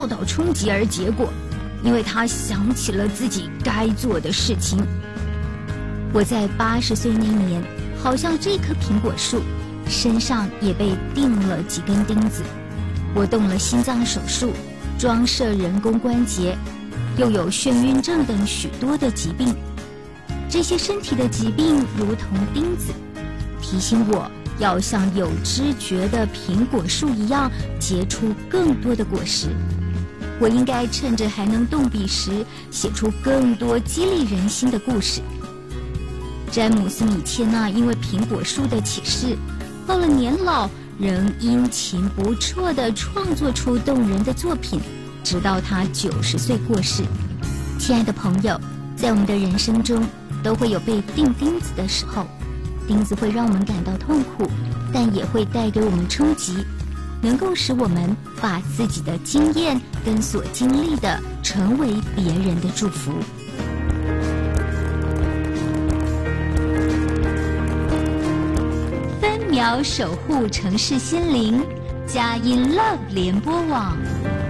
到冲击而结果，因为他想起了自己该做的事情。我在80岁那年，好像这棵苹果树身上也被钉了几根钉子。我动了心脏手术，装设人工关节，又有眩晕症等许多的疾病。这些身体的疾病如同钉子，提醒我要像有知觉的苹果树一样结出更多的果实。我应该趁着还能动笔时，写出更多激励人心的故事。詹姆斯·米切纳因为苹果树的启示，到了年老仍殷勤不辍地创作出动人的作品，直到他90岁过世。亲爱的朋友，在我们的人生中都会有被钉钉子的时候，钉子会让我们感到痛苦，但也会带给我们冲击，能够使我们把自己的经验跟所经历的成为别人的祝福。分秒守护城市心灵，佳音 Love 联播网。